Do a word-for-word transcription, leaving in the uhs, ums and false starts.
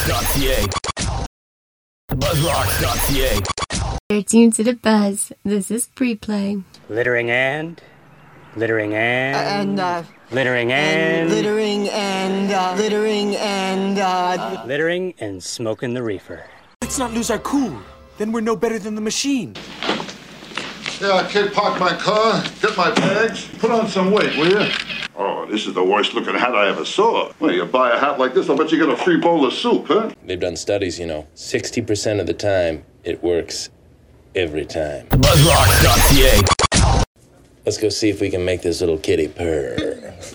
buzzrocks.ca. buzzrocks.ca. You're tuned to the buzz. This is pre-play. Littering and littering and and uh, littering and, and littering and uh, littering and uh, littering and smoking the reefer. Let's not lose our cool. Then we're no better than the machine. Yeah, I can't park my car, get my bags, put on some weight, will you? Oh, this is the worst looking hat I ever saw. Well, you buy a hat like this, I'll bet you get a free bowl of soup, huh? They've done studies, you know. sixty percent of the time, it works every time. buzzrocks.ca. Let's go see if we can make this little kitty purr.